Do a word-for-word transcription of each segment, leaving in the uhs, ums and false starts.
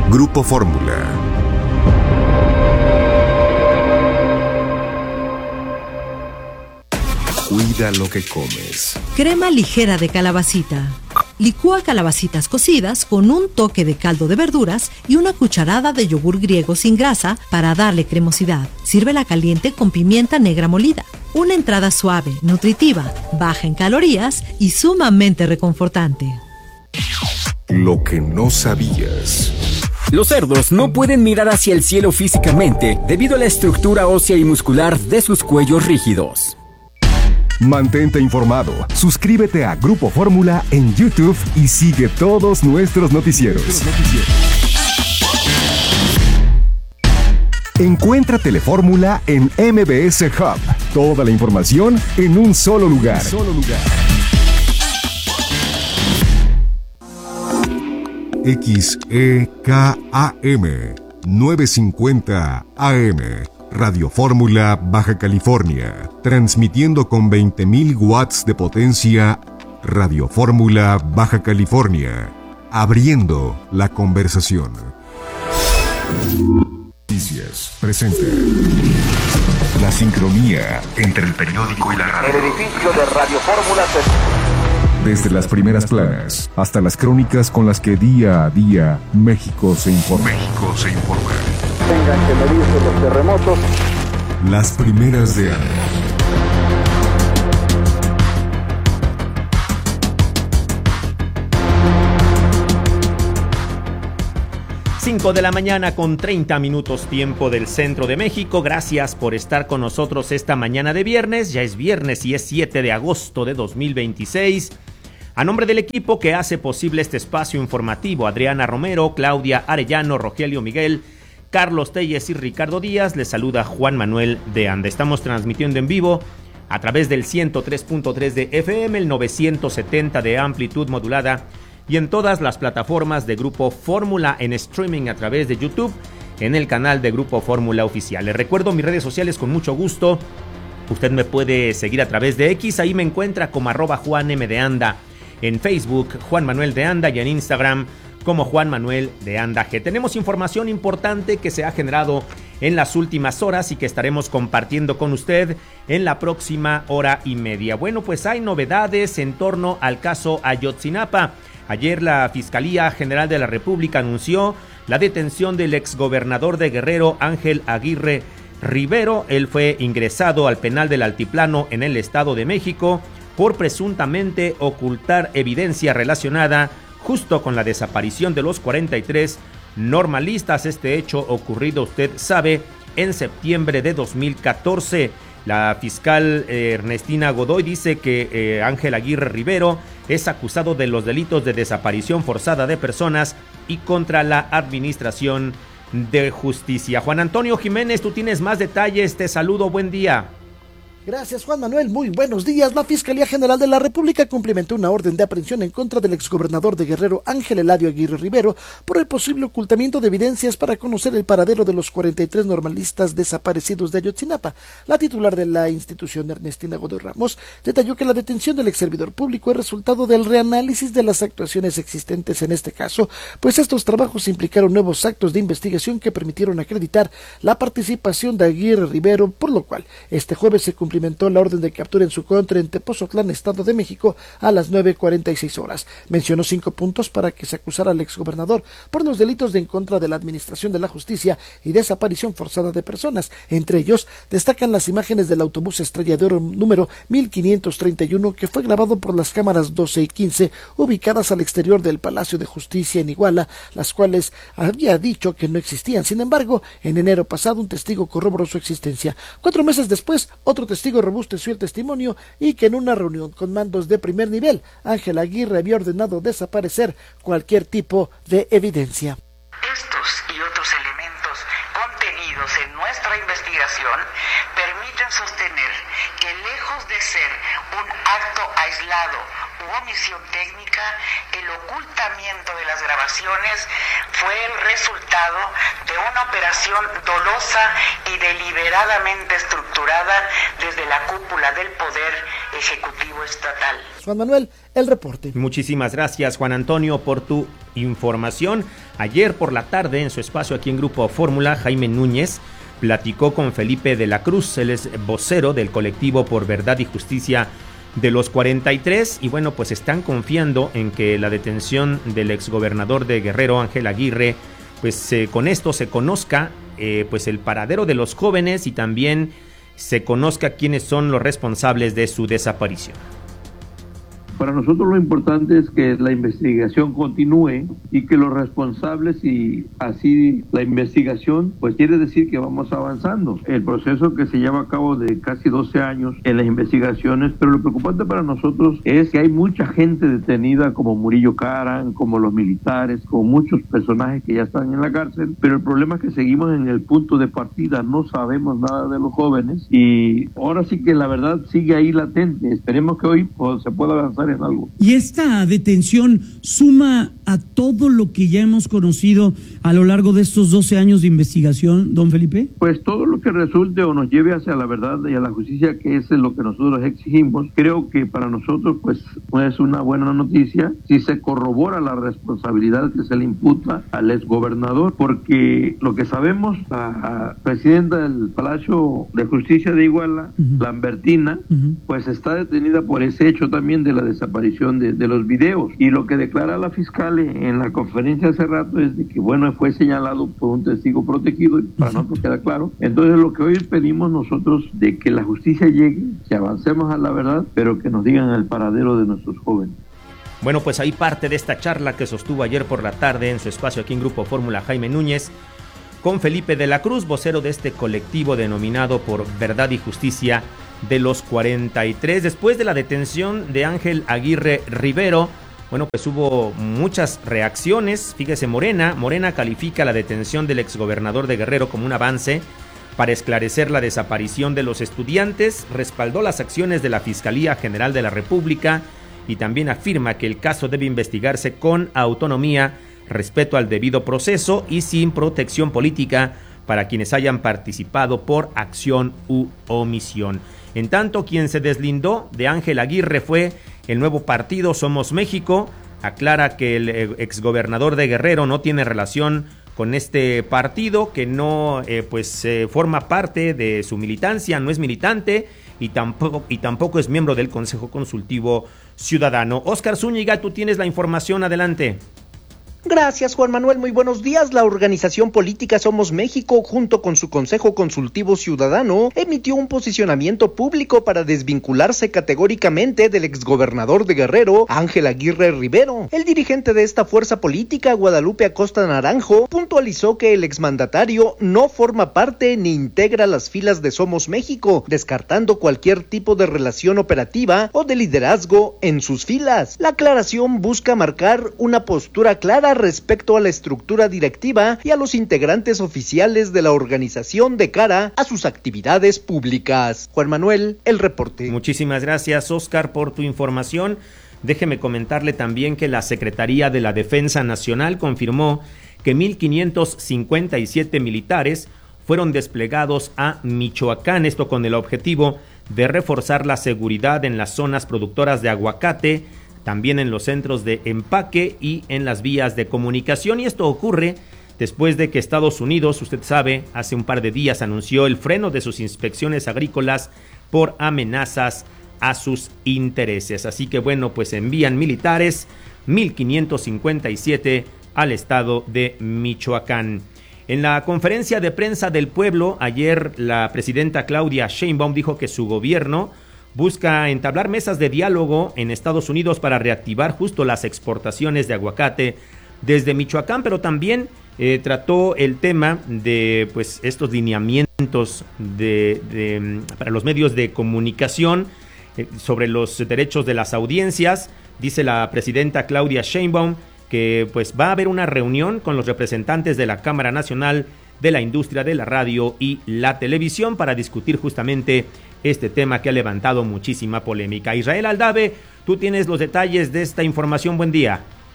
Grupo Fórmula. Cuida lo que comes. Crema ligera de calabacita. Licúa calabacitas cocidas con un toque de caldo de verduras y una cucharada de yogur griego sin grasa para darle cremosidad. Sírvela caliente con pimienta negra molida. Una entrada suave, nutritiva, baja en calorías y sumamente reconfortante. Lo que no sabías. Los cerdos no pueden mirar hacia el cielo físicamente debido a la estructura ósea y muscular de sus cuellos rígidos. Mantente informado, suscríbete a Grupo Fórmula en YouTube y sigue todos nuestros noticieros. Encuentra Telefórmula en M B S Hub. Toda la información en un solo lugar. Solo lugar. X E K A M novecientos cincuenta A M Radio Fórmula, Baja California, transmitiendo con veinte mil watts de potencia. Radio Fórmula, Baja California, abriendo la conversación. Noticias presenta la sincronía entre el periódico y la radio. El edificio de Radio Fórmula se... Desde las primeras planas hasta las crónicas con las que día a día México se informa. México se informa. Tengan que medirse los terremotos. Las primeras de año. cinco de la mañana con treinta minutos tiempo del centro de México. Gracias por estar con nosotros esta mañana de viernes. Ya es viernes y es siete de agosto de dos mil veintiséis. A nombre del equipo que hace posible este espacio informativo, Adriana Romero, Claudia Arellano, Rogelio Miguel, Carlos Telles y Ricardo Díaz, les saluda Juan Manuel de Anda. Estamos transmitiendo en vivo a través del ciento tres punto tres de F M, el novecientos setenta de amplitud modulada y en todas las plataformas de Grupo Fórmula en streaming a través de YouTube, en el canal de Grupo Fórmula Oficial. Les recuerdo mis redes sociales con mucho gusto. Usted me puede seguir a través de X, ahí me encuentra como arroba Juan M de Anda. En Facebook, Juan Manuel de Anda, y en Instagram como Juan Manuel de Anda G. Tenemos información importante que se ha generado en las últimas horas y que estaremos compartiendo con usted en la próxima hora y media. Bueno, pues hay novedades en torno al caso Ayotzinapa. Ayer la Fiscalía General de la República anunció la detención del exgobernador de Guerrero, Ángel Aguirre Rivero. Él fue ingresado al penal del Altiplano en el Estado de México por presuntamente ocultar evidencia relacionada justo con la desaparición de los cuarenta y tres normalistas. Este hecho ocurrido, usted sabe, en septiembre de dos mil catorce. La fiscal eh, Ernestina Godoy dice que eh, Ángel Aguirre Rivero es acusado de los delitos de desaparición forzada de personas y contra la administración de justicia. Juan Antonio Jiménez, tú tienes más detalles. Te saludo, buen día. Gracias, Juan Manuel. Muy buenos días. La Fiscalía General de la República cumplimentó una orden de aprehensión en contra del exgobernador de Guerrero, Ángel Eladio Aguirre Rivero, por el posible ocultamiento de evidencias para conocer el paradero de los cuarenta y tres normalistas desaparecidos de Ayotzinapa. La titular de la institución, Ernestina Godoy Ramos, detalló que la detención del exservidor público es resultado del reanálisis de las actuaciones existentes en este caso, pues estos trabajos implicaron nuevos actos de investigación que permitieron acreditar la participación de Aguirre Rivero, por lo cual este jueves se cumplimentó la orden de captura en su contra en Tepozotlán, Estado de México, a las nueve cuarenta y seis horas. Mencionó cinco puntos para que se acusara al exgobernador por los delitos de en contra de la administración de la justicia y desaparición forzada de personas. Entre ellos, destacan las imágenes del autobús Estrella de Oro número mil quinientos treinta y uno, que fue grabado por las cámaras doce y quince, ubicadas al exterior del Palacio de Justicia en Iguala, las cuales había dicho que no existían. Sin embargo, en enero pasado, un testigo corroboró su existencia. Cuatro meses después, otro testigo testigo robusteció el testimonio y que en una reunión con mandos de primer nivel, Ángel Aguirre había ordenado desaparecer cualquier tipo de evidencia. Estos y otros elementos contenidos en nuestra investigación permiten sostener que lejos de ser un acto aislado u omisión técnica, el ocultamiento de las grabaciones fue el resultado de una operación dolosa y deliberadamente estructurada desde la cúpula del Poder Ejecutivo Estatal. Juan Manuel, el reporte. Muchísimas gracias, Juan Antonio, por tu información. Ayer por la tarde, en su espacio aquí en Grupo Fórmula, Jaime Núñez platicó con Felipe de la Cruz, él es vocero del colectivo Por Verdad y Justicia de los cuarenta y tres, y bueno, pues están confiando en que la detención del exgobernador de Guerrero, Ángel Aguirre, pues eh, con esto se conozca eh, pues el paradero de los jóvenes y también se conozca quiénes son los responsables de su desaparición. Para nosotros lo importante es que la investigación continúe y que los responsables, y así la investigación, pues quiere decir que vamos avanzando. El proceso que se lleva a cabo de casi doce años en las investigaciones, pero lo preocupante para nosotros es que hay mucha gente detenida, como Murillo Karam, como los militares, como muchos personajes que ya están en la cárcel, pero el problema es que seguimos en el punto de partida, no sabemos nada de los jóvenes y ahora sí que la verdad sigue ahí latente. Esperemos que hoy pues, se pueda avanzar en algo. ¿Y esta detención suma a todo lo que ya hemos conocido a lo largo de estos doce años de investigación, don Felipe? Pues todo lo que resulte o nos lleve hacia la verdad y a la justicia, que es lo que nosotros exigimos, creo que para nosotros pues es una buena noticia si se corrobora la responsabilidad que se le imputa al exgobernador, porque lo que sabemos, la presidenta del Palacio de Justicia de Iguala, uh-huh. Lambertina, uh-huh. pues está detenida por ese hecho también de la desaparición de, de los videos, y lo que declara la fiscal en la conferencia hace rato es de que bueno, fue señalado por un testigo protegido y para nosotros queda claro. Entonces lo que hoy pedimos nosotros de que la justicia llegue, que avancemos a la verdad, pero que nos digan el paradero de nuestros jóvenes. Bueno, pues ahí parte de esta charla que sostuvo ayer por la tarde en su espacio aquí en Grupo Fórmula Jaime Núñez con Felipe de la Cruz, vocero de este colectivo denominado Por Verdad y Justicia de los cuarenta y tres. Después de la detención de Ángel Aguirre Rivero, bueno, pues hubo muchas reacciones. Fíjese, Morena, Morena califica la detención del exgobernador de Guerrero como un avance para esclarecer la desaparición de los estudiantes, respaldó las acciones de la Fiscalía General de la República y también afirma que el caso debe investigarse con autonomía, respeto al debido proceso y sin protección política para quienes hayan participado por acción u omisión. En tanto, quien se deslindó de Ángel Aguirre fue el nuevo partido Somos México. Aclara que el exgobernador de Guerrero no tiene relación con este partido, que no eh, pues eh, forma parte de su militancia, no es militante y tampoco, y tampoco es miembro del Consejo Consultivo Ciudadano. Óscar Zúñiga, tú tienes la información, adelante. Gracias, Juan Manuel. Muy buenos días. La organización política Somos México, junto con su Consejo Consultivo Ciudadano, emitió un posicionamiento público para desvincularse categóricamente del exgobernador de Guerrero, Ángel Aguirre Rivero. El dirigente de esta fuerza política, Guadalupe Acosta Naranjo, puntualizó que el exmandatario no forma parte ni integra las filas de Somos México, descartando cualquier tipo de relación operativa o de liderazgo en sus filas. La aclaración busca marcar una postura clara respecto a la estructura directiva y a los integrantes oficiales de la organización de cara a sus actividades públicas. Juan Manuel, el reporte. Muchísimas gracias, Óscar, por tu información. Déjeme comentarle también que la Secretaría de la Defensa Nacional confirmó que mil quinientos cincuenta y siete militares fueron desplegados a Michoacán, esto con el objetivo de reforzar la seguridad en las zonas productoras de aguacate, también en los centros de empaque y en las vías de comunicación. Y esto ocurre después de que Estados Unidos, usted sabe, hace un par de días anunció el freno de sus inspecciones agrícolas por amenazas a sus intereses. Así que bueno, pues envían militares, mil quinientos cincuenta y siete al estado de Michoacán. En la conferencia de prensa del pueblo, ayer la presidenta Claudia Sheinbaum dijo que su gobierno busca entablar mesas de diálogo en Estados Unidos para reactivar justo las exportaciones de aguacate desde Michoacán, pero también eh, trató el tema de pues estos lineamientos de, de, para los medios de comunicación eh, sobre los derechos de las audiencias. Dice la presidenta Claudia Sheinbaum que pues va a haber una reunión con los representantes de la Cámara Nacional de la Industria de la Radio y la Televisión para discutir justamente este tema que ha levantado muchísima polémica. Israel Aldave, tú tienes los detalles de esta información. Buen día.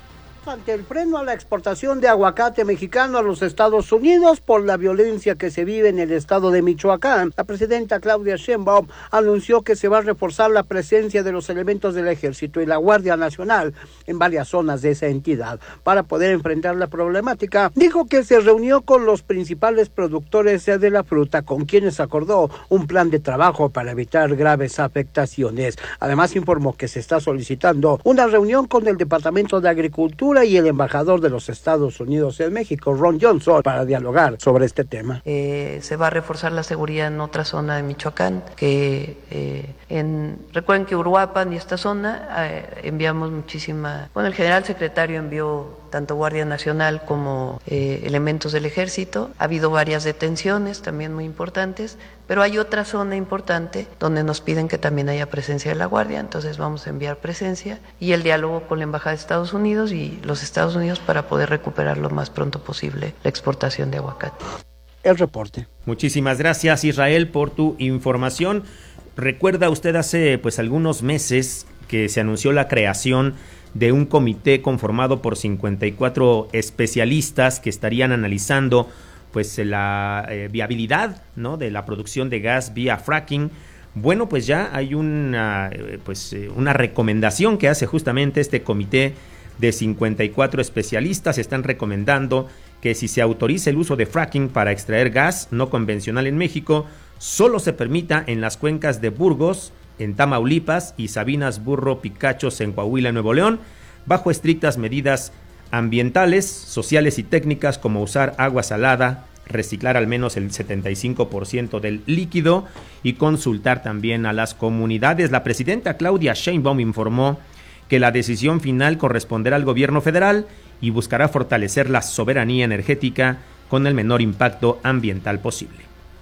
ante el freno a la exportación de aguacate mexicano a los Estados Unidos por la violencia que se vive en el estado de Michoacán, la presidenta Claudia Sheinbaum anunció que se va a reforzar la presencia de los elementos del Ejército y la Guardia Nacional en varias zonas de esa entidad para poder enfrentar la problemática. Dijo que se reunió con los principales productores de la fruta, con quienes acordó un plan de trabajo para evitar graves afectaciones. Además informó que se está solicitando una reunión con el Departamento de Agricultura y el embajador de los Estados Unidos en México, Ron Johnson, para dialogar sobre este tema. Eh, se va a reforzar la seguridad en otra zona de Michoacán, que eh, en, recuerden que Uruapan y esta zona eh, enviamos muchísima, bueno, el general secretario envió tanto Guardia Nacional como eh, elementos del Ejército. Ha habido varias detenciones también muy importantes, pero hay otra zona importante donde nos piden que también haya presencia de la Guardia, entonces vamos a enviar presencia y el diálogo con la Embajada de Estados Unidos y los Estados Unidos para poder recuperar lo más pronto posible la exportación de aguacate. El reporte. Muchísimas gracias, Israel, por tu información. Recuerda usted hace pues algunos meses que se anunció la creación de un comité conformado por cincuenta y cuatro especialistas que estarían analizando pues la eh, viabilidad, ¿no?, de la producción de gas vía fracking. Bueno, pues ya hay una eh, pues eh, una recomendación que hace justamente este comité de cincuenta y cuatro especialistas. Están recomendando que si se autoriza el uso de fracking para extraer gas no convencional en México, solo se permita en las cuencas de Burgos, en Tamaulipas, y Sabinas, Burro, Picachos en Coahuila, Nuevo León, bajo estrictas medidas ambientales, sociales y técnicas como usar agua salada, reciclar al menos el setenta y cinco por ciento del líquido y consultar también a las comunidades. La presidenta Claudia Sheinbaum informó que la decisión final corresponderá al gobierno federal y buscará fortalecer la soberanía energética con el menor impacto ambiental posible.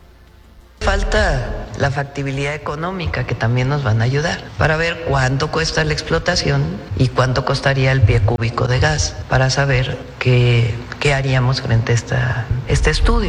Falta la factibilidad económica, que también nos van a ayudar para ver cuánto cuesta la explotación y cuánto costaría el pie cúbico de gas, para saber qué, qué haríamos frente a esta, este estudio.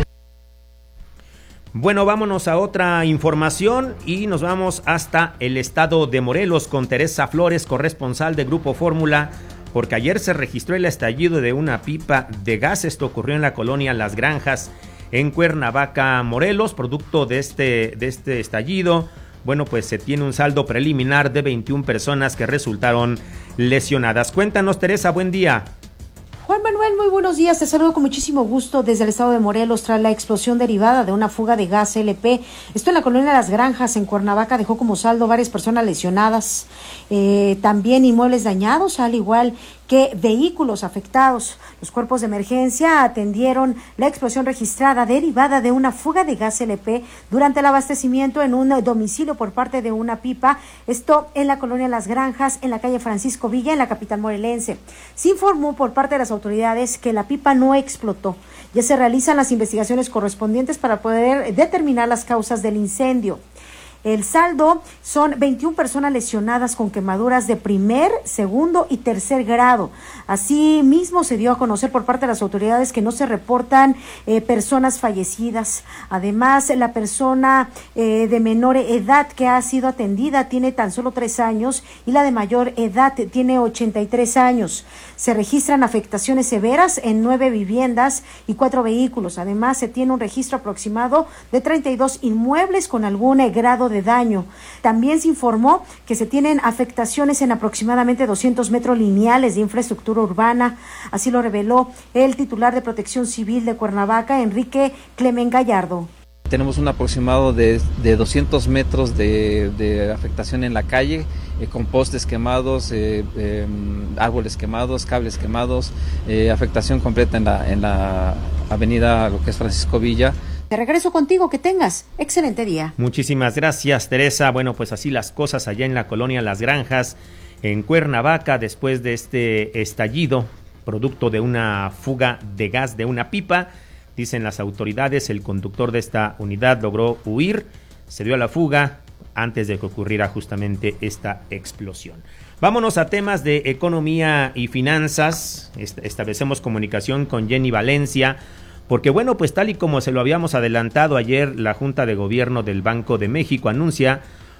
Bueno, vámonos a otra información y nos vamos hasta el estado de Morelos con Teresa Flores, corresponsal de Grupo Fórmula, porque ayer se registró el estallido de una pipa de gas. Esto ocurrió en la colonia Las Granjas, en Cuernavaca, Morelos. Producto de este, de este estallido, bueno, pues se tiene un saldo preliminar de veintiuna personas que resultaron lesionadas. Cuéntanos, Teresa, buen día. Juan Manuel, muy buenos días. Te saludo con muchísimo gusto desde el estado de Morelos tras la explosión derivada de una fuga de gas L P. Esto en la colonia Las Granjas, en Cuernavaca, dejó como saldo varias personas lesionadas, eh, también inmuebles dañados, al igual que vehículos afectados. Los cuerpos de emergencia atendieron la explosión registrada derivada de una fuga de gas L P durante el abastecimiento en un domicilio por parte de una pipa, esto en la colonia Las Granjas, en la calle Francisco Villa, en la capital morelense. Se informó por parte de las autoridades que la pipa no explotó. Ya se realizan las investigaciones correspondientes para poder determinar las causas del incendio. El saldo son veintiuna personas lesionadas con quemaduras de primer, segundo y tercer grado. Asimismo, se dio a conocer por parte de las autoridades que no se reportan eh, personas fallecidas. Además, la persona eh, de menor edad que ha sido atendida tiene tan solo tres años y la de mayor edad tiene ochenta y tres años. Se registran afectaciones severas en nueve viviendas y cuatro vehículos. Además, se tiene un registro aproximado de treinta y dos inmuebles con algún eh, grado de de daño. También se informó que se tienen afectaciones en aproximadamente doscientos metros lineales de infraestructura urbana. Así lo reveló el titular de Protección Civil de Cuernavaca, Enrique Clemen Gallardo. Tenemos un aproximado de, de doscientos metros de, de afectación en la calle, eh, con postes quemados, eh, eh, árboles quemados, cables quemados, eh, afectación completa en la, en la avenida, lo que es Francisco Villa. Te regreso contigo, que tengas excelente día. Muchísimas gracias, Teresa. Bueno, pues así las cosas allá en la colonia Las Granjas, en Cuernavaca, después de este estallido, producto de una fuga de gas de una pipa. Dicen las autoridades, el conductor de esta unidad logró huir, se dio a la fuga antes de que ocurriera justamente esta explosión. Vámonos a temas de economía y finanzas. Establecemos comunicación con Jenny Valencia, porque bueno, pues tal y como se lo habíamos adelantado ayer, la Junta de Gobierno del Banco de México anuncia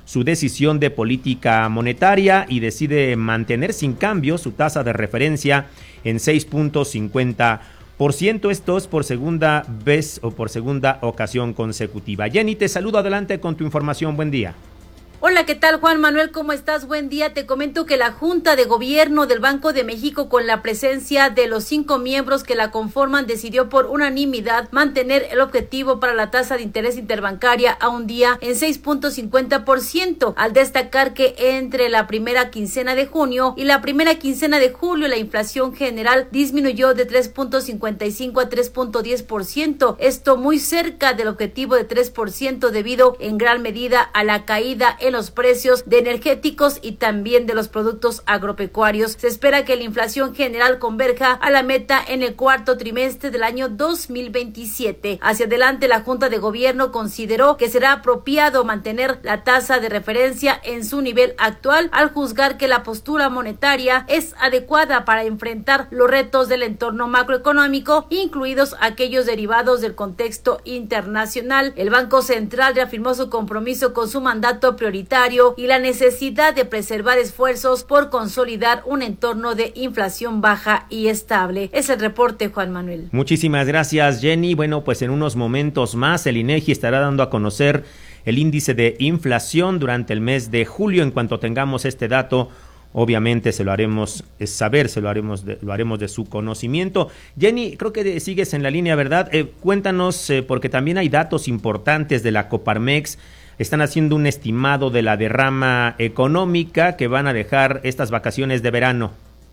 su decisión de política monetaria y decide mantener sin cambio su tasa de referencia en seis punto cincuenta por ciento. Esto es por segunda vez o por segunda ocasión consecutiva. Jenny, te saludo, adelante con tu información. Buen día. Hola, ¿qué tal, Juan Manuel? ¿Cómo estás? Buen día. Te comento que la Junta de Gobierno del Banco de México, con la presencia de los cinco miembros que la conforman, decidió por unanimidad mantener el objetivo para la tasa de interés interbancaria a un día en seis punto cincuenta por ciento, al destacar que entre la primera quincena de junio y la primera quincena de julio la inflación general disminuyó de tres punto cincuenta y cinco a tres punto diez por ciento, esto muy cerca del objetivo de tres por ciento debido en gran medida a la caída en los precios de energéticos y también de los productos agropecuarios. Se espera que la inflación general converja a la meta en el cuarto trimestre del año dos mil veintisiete. Hacia adelante, la Junta de Gobierno consideró que será apropiado mantener la tasa de referencia en su nivel actual, al juzgar que la postura monetaria es adecuada para enfrentar los retos del entorno macroeconómico, incluidos aquellos derivados del contexto internacional. El Banco Central reafirmó su compromiso con su mandato prioritario y la necesidad de preservar esfuerzos por consolidar un entorno de inflación baja y estable. Es el reporte, Juan Manuel. Muchísimas gracias, Jenny. Bueno, pues en unos momentos más el INEGI estará dando a conocer el índice de inflación durante el mes de julio. En cuanto tengamos este dato, obviamente se lo haremos saber, se lo haremos de, lo haremos de su conocimiento. Jenny, creo que sigues en la línea, ¿verdad? Eh, cuéntanos, eh, porque también hay datos importantes de la Coparmex. Están haciendo un estimado de la derrama económica que van a dejar estas vacaciones de verano.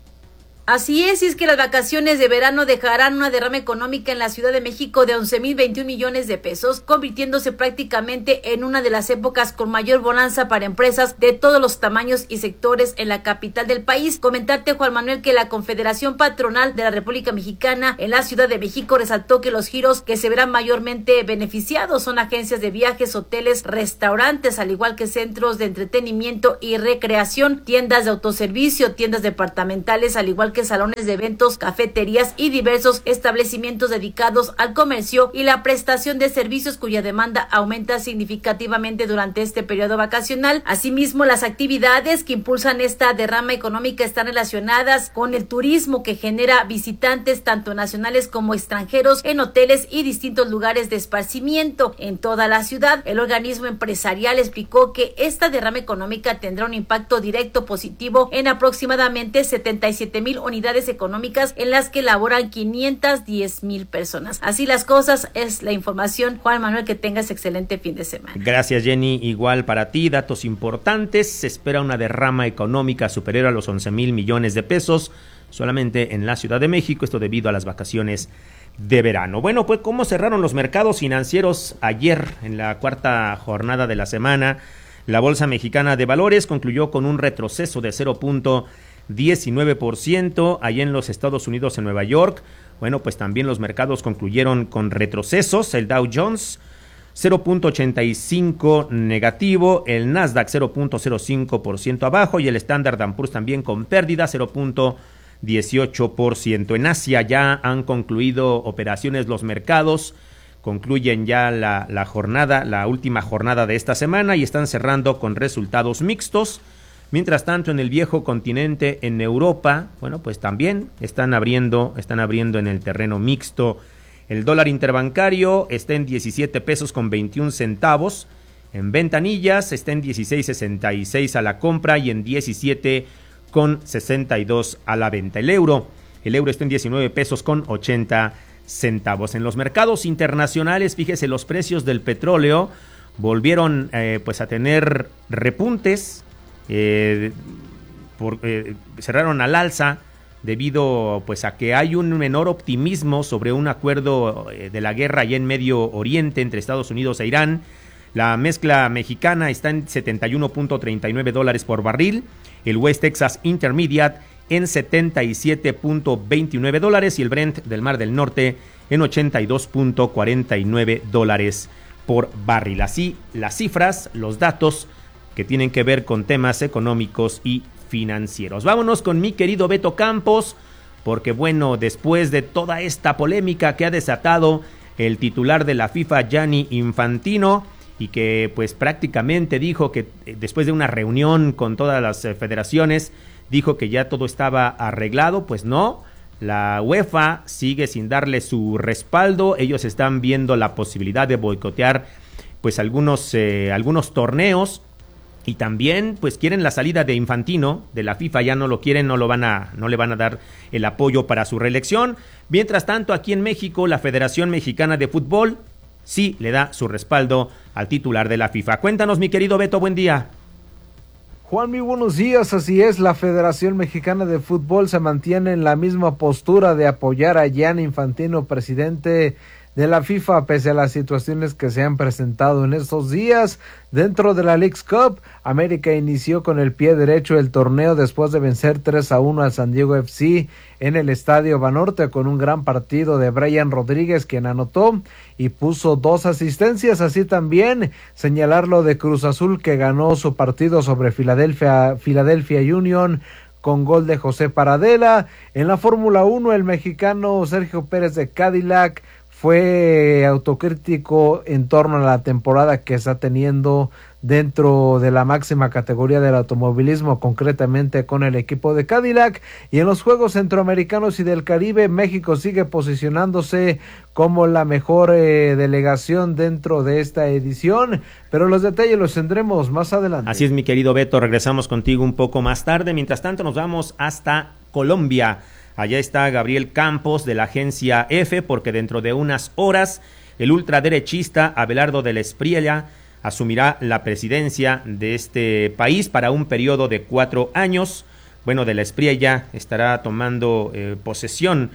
Así es, y es que las vacaciones de verano dejarán una derrama económica en la Ciudad de México de once mil veintiún millones de pesos, convirtiéndose prácticamente en una de las épocas con mayor bonanza para empresas de todos los tamaños y sectores en la capital del país. Comentarte, Juan Manuel, que la Confederación Patronal de la República Mexicana en la Ciudad de México resaltó que los giros que se verán mayormente beneficiados son agencias de viajes, hoteles, restaurantes, al igual que centros de entretenimiento y recreación, tiendas de autoservicio, tiendas departamentales, al igual que salones de eventos, cafeterías y diversos establecimientos dedicados al comercio y la prestación de servicios, cuya demanda aumenta significativamente durante este periodo vacacional. Asimismo, las actividades que impulsan esta derrama económica están relacionadas con el turismo, que genera visitantes tanto nacionales como extranjeros en hoteles y distintos lugares de esparcimiento en toda la ciudad. El organismo empresarial explicó que esta derrama económica tendrá un impacto directo positivo en aproximadamente setenta y siete mil unidades económicas, en las que laboran quinientas diez mil personas. Así las cosas, es la información. Juan Manuel, que tengas excelente fin de semana. Gracias, Jenny. Igual para ti, datos importantes. Se espera una derrama económica superior a los once mil millones de pesos solamente en la Ciudad de México, esto debido a las vacaciones de verano. Bueno, pues cómo cerraron los mercados financieros ayer en la cuarta jornada de la semana. La Bolsa Mexicana de Valores concluyó con un retroceso de cero punto diecinueve por ciento allá en los Estados Unidos, en Nueva York. Bueno, pues también los mercados concluyeron con retrocesos. El Dow Jones cero punto ochenta y cinco negativo, el Nasdaq cero punto cero cinco por ciento abajo y el Standard and Poor's también con pérdida cero punto dieciocho por ciento. En Asia ya han concluido operaciones los mercados, concluyen ya la, la jornada, la última jornada de esta semana y están cerrando con resultados mixtos. Mientras tanto, en el viejo continente, en Europa, bueno, pues también están abriendo, están abriendo en el terreno mixto. El dólar interbancario está en diecisiete pesos con veintiún centavos. En ventanillas está en dieciséis sesenta y seis a la compra y en diecisiete con sesenta y dos a la venta. El euro, el euro está en diecinueve pesos con ochenta centavos. En los mercados internacionales, fíjese, los precios del petróleo volvieron eh, pues a tener repuntes. Eh, por, eh, cerraron al alza debido pues a que hay un menor optimismo sobre un acuerdo eh, de la guerra allá en Medio Oriente entre Estados Unidos e Irán. La mezcla mexicana está en setenta y uno punto treinta y nueve dólares por barril, el West Texas Intermediate en setenta y siete punto veintinueve dólares y el Brent del Mar del Norte en ochenta y dos punto cuarenta y nueve dólares por barril. Así las cifras, los datos que tienen que ver con temas económicos y financieros. Vámonos con mi querido Beto Campos, porque bueno, después de toda esta polémica que ha desatado el titular de la FIFA, Gianni Infantino, y que pues prácticamente dijo que después de una reunión con todas las federaciones, dijo que ya todo estaba arreglado. Pues no, la UEFA sigue sin darle su respaldo. Ellos están viendo la posibilidad de boicotear pues algunos, eh, algunos torneos, y también pues quieren la salida de Infantino de la FIFA. Ya no lo quieren, no lo van a, no le van a dar el apoyo para su reelección. Mientras tanto, aquí en México, la Federación Mexicana de Fútbol sí le da su respaldo al titular de la FIFA. Cuéntanos, mi querido Beto, buen día. Juan, muy buenos días. Así es, la Federación Mexicana de Fútbol se mantiene en la misma postura de apoyar a Gianni Infantino, presidente de la FIFA, pese a las situaciones que se han presentado en estos días. Dentro de la Leagues Cup, América inició con el pie derecho el torneo después de vencer tres a uno al San Diego F C en el Estadio Banorte, con un gran partido de Brian Rodríguez, quien anotó y puso dos asistencias. Así también señalar lo de Cruz Azul, que ganó su partido sobre Philadelphia, Philadelphia Union con gol de José Paradela. En la Fórmula uno, el mexicano Sergio Pérez de Cadillac fue autocrítico en torno a la temporada que está teniendo dentro de la máxima categoría del automovilismo, concretamente con el equipo de Cadillac. Y en los Juegos Centroamericanos y del Caribe, México sigue posicionándose como la mejor eh, delegación dentro de esta edición, pero los detalles los tendremos más adelante. Así es, mi querido Beto, regresamos contigo un poco más tarde. Mientras tanto, nos vamos hasta Colombia. Allá está Gabriel Campos de la agencia F, porque dentro de unas horas el ultraderechista Abelardo de la Espriella asumirá la presidencia de este país para un periodo de cuatro años. Bueno, de la Espriella estará tomando eh, posesión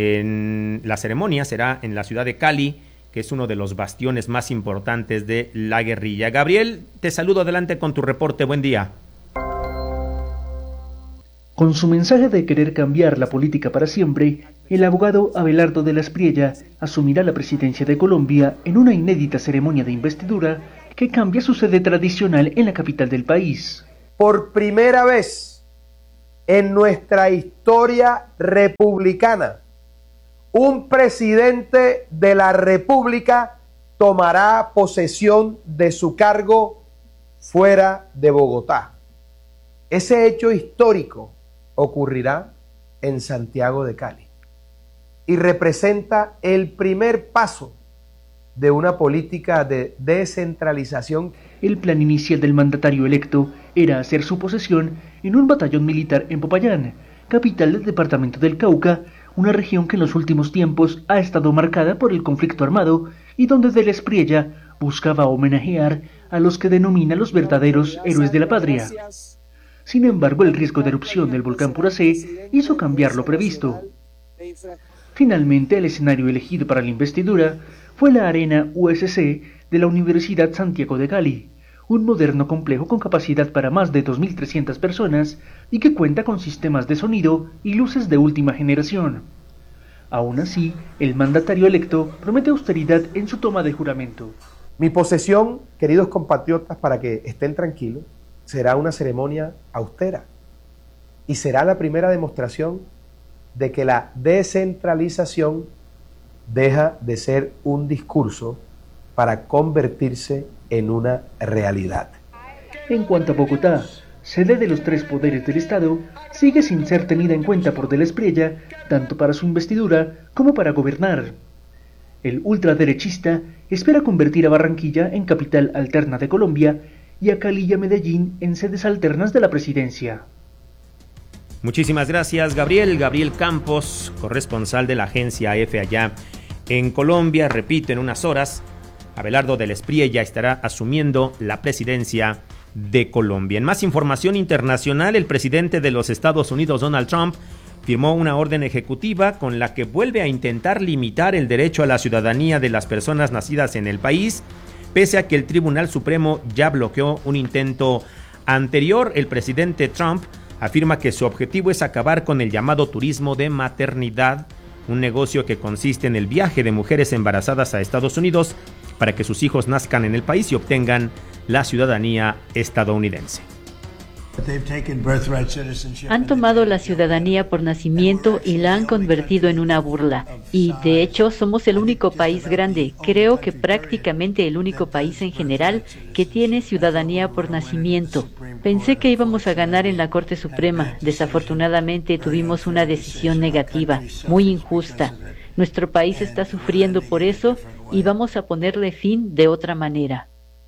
en la ceremonia, será en la ciudad de Cali, que es uno de los bastiones más importantes de la guerrilla. Gabriel, te saludo, adelante con tu reporte, buen día. Con su mensaje de querer cambiar la política para siempre, el abogado Abelardo de la Espriella asumirá la presidencia de Colombia en una inédita ceremonia de investidura que cambia su sede tradicional en la capital del país. Por primera vez en nuestra historia republicana, un presidente de la República tomará posesión de su cargo fuera de Bogotá. Ese hecho histórico ocurrirá en Santiago de Cali y representa el primer paso de una política de descentralización. El plan inicial del mandatario electo era hacer su posesión en un batallón militar en Popayán, capital del departamento del Cauca, una región que en los últimos tiempos ha estado marcada por el conflicto armado y donde de la Espriella buscaba homenajear a los que denomina los verdaderos héroes de la patria. Sin embargo, el riesgo de erupción del volcán Puracé hizo cambiar lo previsto. Finalmente, el escenario elegido para la investidura fue la Arena U S C de la Universidad Santiago de Cali, un moderno complejo con capacidad para más de dos mil trescientas personas y que cuenta con sistemas de sonido y luces de última generación. Aún así, el mandatario electo promete austeridad en su toma de juramento. Mi posesión, queridos compatriotas, para que estén tranquilos, será una ceremonia austera y será la primera demostración de que la descentralización deja de ser un discurso para convertirse en una realidad. En cuanto a Bogotá, sede de los tres poderes del Estado, sigue sin ser tenida en cuenta por de la Espriella, tanto para su investidura como para gobernar. El ultraderechista espera convertir a Barranquilla en capital alterna de Colombia y a Cali y a Medellín en sedes alternas de la presidencia. Muchísimas gracias, Gabriel. Gabriel Campos, corresponsal de la agencia F allá en Colombia. Repito, en unas horas, Abelardo de la Espriella estará asumiendo la presidencia de Colombia. En más información internacional, el presidente de los Estados Unidos, Donald Trump, firmó una orden ejecutiva con la que vuelve a intentar limitar el derecho a la ciudadanía de las personas nacidas en el país, pese a que el Tribunal Supremo ya bloqueó un intento anterior. El presidente Trump afirma que su objetivo es acabar con el llamado turismo de maternidad, un negocio que consiste en el viaje de mujeres embarazadas a Estados Unidos para que sus hijos nazcan en el país y obtengan la ciudadanía estadounidense. Han tomado la ciudadanía por nacimiento y la han convertido en una burla. Y, de hecho, somos el único país grande, creo que prácticamente el único país en general, que tiene ciudadanía por nacimiento. Pensé que íbamos a ganar en la Corte Suprema. Desafortunadamente tuvimos una decisión negativa, muy injusta. Nuestro país está sufriendo por eso y vamos a ponerle fin de otra manera.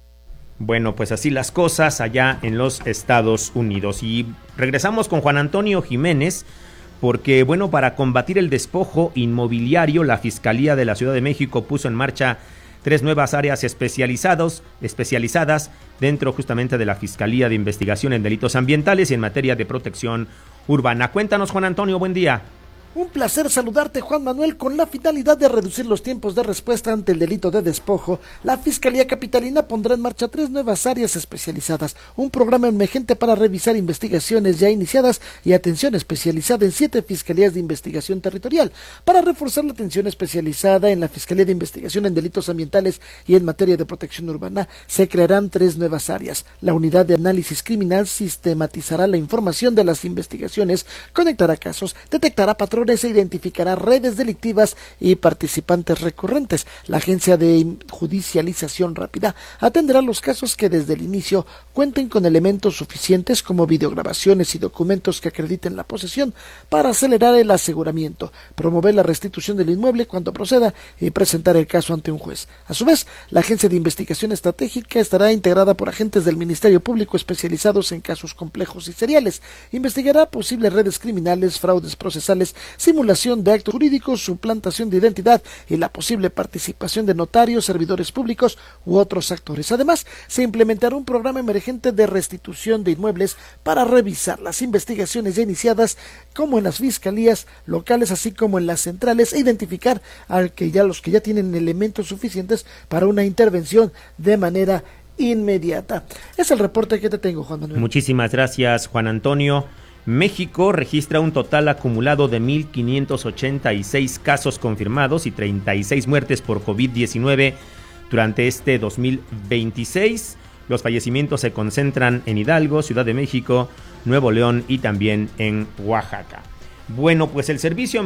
Bueno, pues así las cosas allá en los Estados Unidos. Y regresamos con Juan Antonio Jiménez, porque, bueno, para combatir el despojo inmobiliario, la Fiscalía de la Ciudad de México puso en marcha tres nuevas áreas especializados, especializadas dentro justamente de la Fiscalía de Investigación en Delitos Ambientales y en materia de protección urbana. Cuéntanos, Juan Antonio, buen día. Un placer saludarte, Juan Manuel. Con la finalidad de reducir los tiempos de respuesta ante el delito de despojo, la Fiscalía Capitalina pondrá en marcha tres nuevas áreas especializadas, un programa emergente para revisar investigaciones ya iniciadas y atención especializada en siete fiscalías de investigación territorial. Para reforzar la atención especializada en la Fiscalía de Investigación en Delitos Ambientales y en materia de protección urbana, se crearán tres nuevas áreas. La Unidad de Análisis Criminal sistematizará la información de las investigaciones, conectará casos, detectará patrones se identificará redes delictivas y participantes recurrentes. La Agencia de Judicialización Rápida atenderá los casos que desde el inicio cuenten con elementos suficientes como videograbaciones y documentos que acrediten la posesión para acelerar el aseguramiento, promover la restitución del inmueble cuando proceda y presentar el caso ante un juez. A su vez, la Agencia de Investigación Estratégica estará integrada por agentes del Ministerio Público especializados en casos complejos y seriales. Investigará posibles redes criminales, fraudes procesales, simulación de actos jurídicos, suplantación de identidad y la posible participación de notarios, servidores públicos u otros actores. Además, se implementará un programa emergente de restitución de inmuebles para revisar las investigaciones ya iniciadas, como en las fiscalías locales, así como en las centrales, e identificar a que ya los que ya tienen elementos suficientes para una intervención de manera inmediata. Es el reporte que te tengo, Juan Manuel. Muchísimas gracias, Juan Antonio. México registra un total acumulado de mil quinientos ochenta y seis casos confirmados y treinta y seis muertes por COVID diecinueve durante este dos mil veintiséis. Los fallecimientos se concentran en Hidalgo, Ciudad de México, Nuevo León y también en Oaxaca. Bueno, pues el servicio